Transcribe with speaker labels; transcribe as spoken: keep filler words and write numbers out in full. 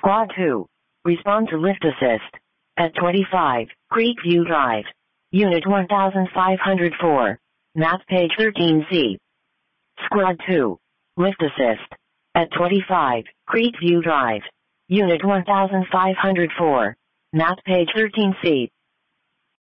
Speaker 1: Squad two. Respond to lift assist. At twenty-five, Creekview Drive. Unit one thousand five hundred four. Map page thirteen Z. Squad two. Lift assist. At twenty-five, Creekview Drive. Unit one thousand five hundred four. Map page thirteen C.